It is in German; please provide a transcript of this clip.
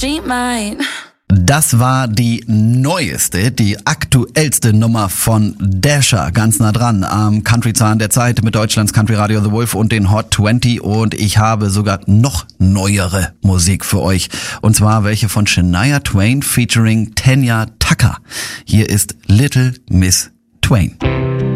she might. Das war die neueste, die aktuellste Nummer von Dasher, ganz nah dran am Country-Zahn der Zeit mit Deutschlands Country Radio The Wolf und den Hot 20, und ich habe sogar noch neuere Musik für euch, und zwar welche von Shania Twain featuring Tanya Tucker. Hier ist Little Miss Twain.